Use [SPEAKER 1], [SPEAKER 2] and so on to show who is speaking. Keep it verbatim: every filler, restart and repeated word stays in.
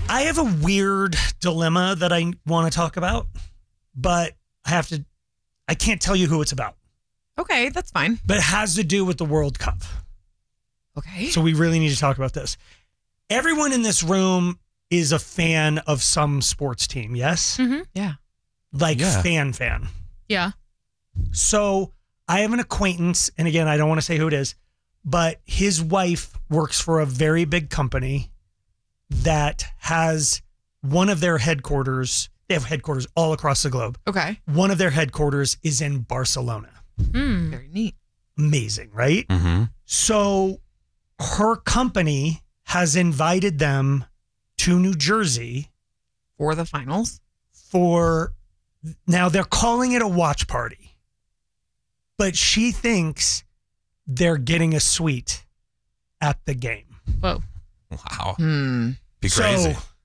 [SPEAKER 1] I have a weird dilemma that I want to talk about, but I have to, I can't tell you who it's about.
[SPEAKER 2] Okay, that's fine.
[SPEAKER 1] But it has to do with the World Cup.
[SPEAKER 2] Okay.
[SPEAKER 1] So we really need to talk about this. Everyone in this room is a fan of some sports team, yes?
[SPEAKER 2] Mm-hmm. Yeah.
[SPEAKER 1] Like
[SPEAKER 3] Yeah.
[SPEAKER 1] fan fan.
[SPEAKER 4] Yeah.
[SPEAKER 1] So I have an acquaintance, and again, I don't want to say who it is, but his wife works for a very big company that has one of their headquarters. They have headquarters all across the globe.
[SPEAKER 2] Okay.
[SPEAKER 1] One of their headquarters is in Barcelona.
[SPEAKER 4] Mm.
[SPEAKER 2] Very neat.
[SPEAKER 1] Amazing, right?
[SPEAKER 3] Mm-hmm.
[SPEAKER 1] So her company has invited them to New Jersey
[SPEAKER 2] For the finals.
[SPEAKER 1] for, now they're calling it a watch party, but she thinks they're getting a suite at the game.
[SPEAKER 4] Whoa.
[SPEAKER 3] Wow.
[SPEAKER 2] Hmm.
[SPEAKER 3] Be
[SPEAKER 1] So
[SPEAKER 3] crazy.